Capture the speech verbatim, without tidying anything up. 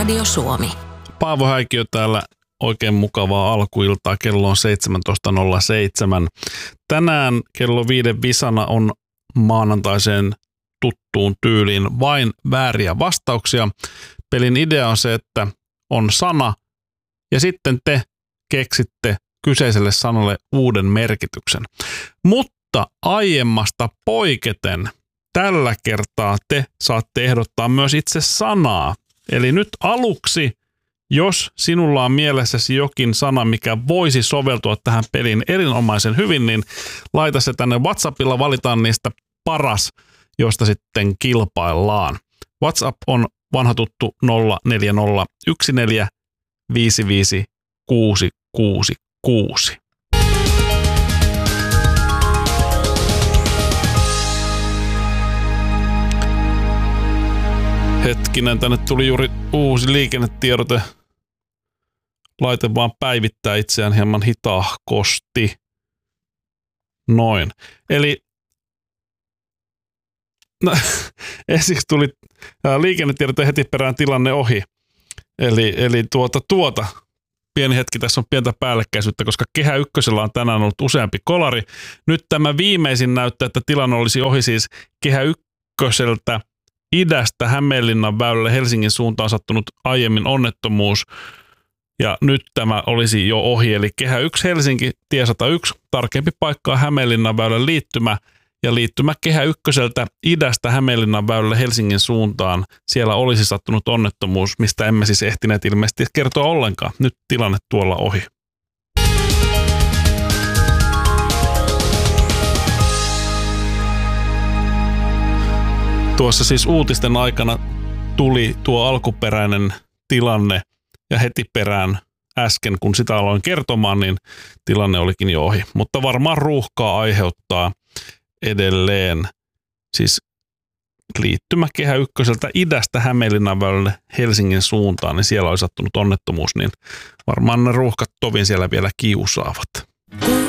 Radio Suomi. Paavo Häikiö täällä. Oikein mukavaa alkuiltaa. Kello on seitsemäntoista nolla seitsemän. Tänään kello viiden visana on maanantaiseen tuttuun tyyliin vain vääriä vastauksia. Pelin idea on se, että on sana ja sitten te keksitte kyseiselle sanalle uuden merkityksen. Mutta aiemmasta poiketen tällä kertaa te saatte ehdottaa myös itse sanaa. Eli nyt aluksi, jos sinulla on mielessäsi jokin sana, mikä voisi soveltua tähän peliin erinomaisen hyvin, niin laita se tänne WhatsAppilla, valitaan niistä paras, josta sitten kilpaillaan. WhatsApp on vanha tuttu nolla neljä nolla yksi neljä viisi viisi kuusi kuusi kuusi. Hetkinen, tänne tuli juuri uusi liikennetiedote. Laite vaan päivittää itseään hieman hitahkosti. Noin. Eli no, ensiksi tuli liikennetiedote heti perään tilanne ohi. Eli, eli tuota, tuota, pieni hetki, tässä on pientä päällekkäisyyttä, koska Kehä Ykkösellä on tänään ollut useampi kolari. Nyt tämä viimeisin näyttää, että tilanne olisi ohi siis Kehä Ykköseltä idästä Hämeenlinnan väylälle Helsingin suuntaan sattunut aiemmin onnettomuus. Ja nyt tämä olisi jo ohi, eli Kehä yksi Helsinki, tie sata yksi, tarkempi paikka on Hämeenlinnan väylän liittymä ja liittymä Kehä Ykköseltä idästä Hämeenlinnan väylälle Helsingin suuntaan. Siellä olisi sattunut onnettomuus, mistä emme siis ehtineet ilmeisesti kertoa ollenkaan. Nyt tilanne tuolla ohi. Tuossa siis uutisten aikana tuli tuo alkuperäinen tilanne ja heti perään äsken, kun sitä aloin kertomaan, niin tilanne olikin jo ohi. Mutta varmaan ruuhkaa aiheuttaa edelleen. Siis liittymä Kehä Ykköseltä idästä Hämeenlinnan väylälle Helsingin suuntaan, niin siellä oli sattunut onnettomuus, niin varmaan ne ruuhkat tovin siellä vielä kiusaavat.